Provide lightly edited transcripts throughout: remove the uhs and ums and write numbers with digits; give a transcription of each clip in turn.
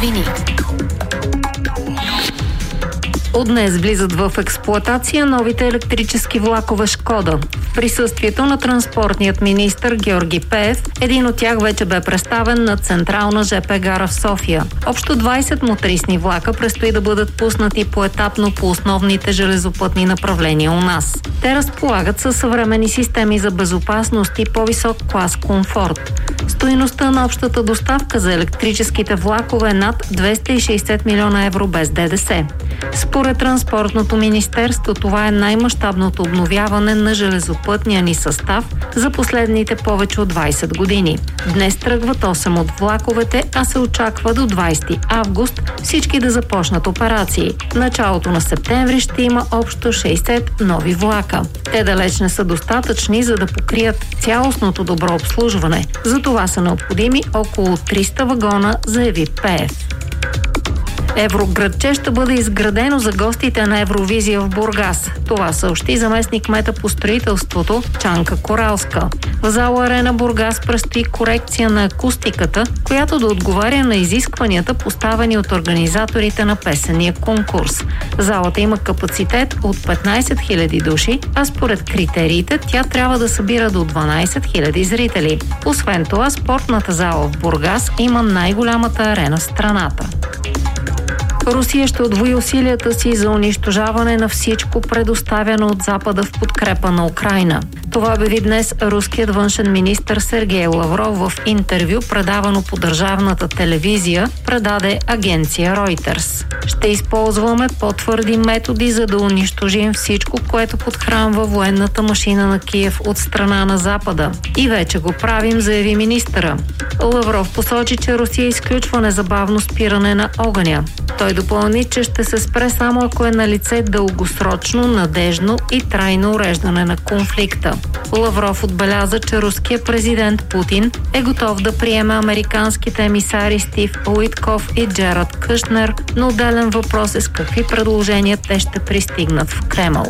новини. От днес влизат в експлоатация новите електрически влакове Шкода. В присъствието на транспортният министър Георги Пеев, един от тях вече бе представен на Централна ЖП гара в София. Общо 20 мотрисни влака предстои да бъдат пуснати поетапно по основните железопътни направления у нас. Те разполагат със съвременни системи за безопасност и по-висок клас комфорт. Стойността на общата доставка за електрическите влакове е над 260 милиона евро без ДДС. Според Транспортното министерство, това е най-мащабното обновяване на железопътния ни състав за последните повече от 20 години. Днес тръгват 8 от влаковете, а се очаква до 20 август всички да започнат операции. В началото на септември ще има общо 60 нови влака. Те далеч не са достатъчни, за да покрият цялостното добро обслужване. За това са необходими около 300 вагона, заяви Пеев. Евроградче ще бъде изградено за гостите на Евровизия в Бургас. Това съобщи заместник-кмета по строителството Чанка Коралска. В зала Арена Бургас предстои корекция на акустиката, която да отговаря на изискванията, поставени от организаторите на песения конкурс. Залата има капацитет от 15 000 души, а според критериите тя трябва да събира до 12 000 зрители. Освен това, спортната зала в Бургас има най-голямата арена в страната. Русия ще удвои усилията си за унищожаване на всичко, предоставяно от Запада в подкрепа на Украйна. Това обяви днес руският външен министър Сергей Лавров в интервю, предавано по държавната телевизия, предаде агенция Reuters. Ще използваме по-твърди методи, за да унищожим всичко, което подхранва военната машина на Киев от страна на Запада. И вече го правим, заяви министъра. Лавров посочи, че Русия изключва незабавно спиране на огъня. Той допълни, че ще се спре само ако е налице дългосрочно, надежно и трайно уреждане на конфликта. Лавров отбеляза, че руският президент Путин е готов да приеме американските емисари Стив Уитков и Джерард Кушнер, но отделен въпрос е с какви предложения те ще пристигнат в Кремъл.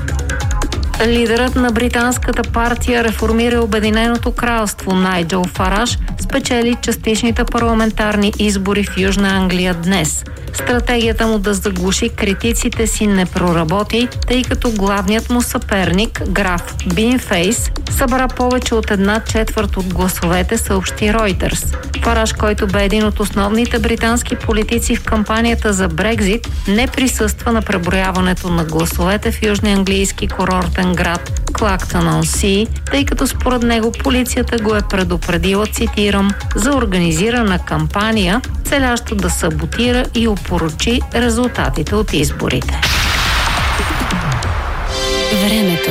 Лидерът на британската партия Реформира Обединеното кралство Найджел Фараж спечели частичните парламентарни избори в Южна Англия днес. Стратегията му да заглуши критиците си не проработи, тъй като главният му съперник, граф Бинфейс, събра повече от 1/4 от гласовете, съобщи Reuters. Фараж, който бе един от основните британски политици в кампанията за Брекзит, не присъства на преброяването на гласовете в южния английски курортен град Клактън-он-Си, тъй като според него полицията го е предупредила, цитирам, за организирана кампания, целяща да саботира и опорочи резултатите от изборите. Времето.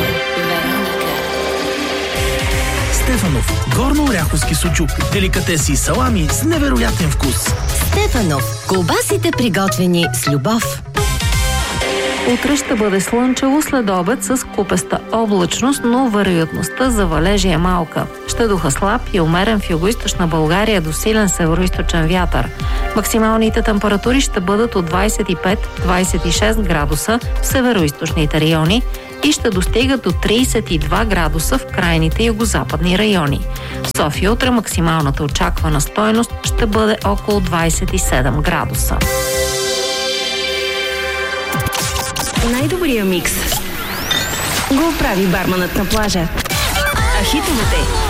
Стефанов. Горно-оряховски сучук. Деликатеси и салами с невероятен вкус. Стефанов. Колбасите приготвени с любов. Утре ще бъде слънчево, след обед с купеста облачност, но вероятността за валежи е малка. Ще духа слаб и умерен в югоизточна България до силен североизточен вятър. Максималните температури ще бъдат от 25-26 градуса в североизточните райони и ще достигат до 32 градуса в крайните югозападни райони. В София утре максималната очаквана стойност ще бъде около 27 градуса. Най-добрия микс го прави барманът на плажа. А хитовете